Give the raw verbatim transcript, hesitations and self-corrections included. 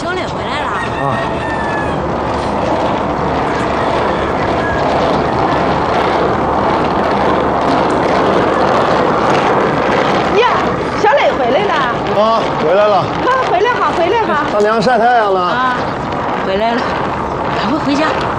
小磊回来了。 啊。 呀，小磊回来了。 啊，回来了。 啊，回来好，回来好。 大娘晒太阳了。 啊，回来了，赶快回家。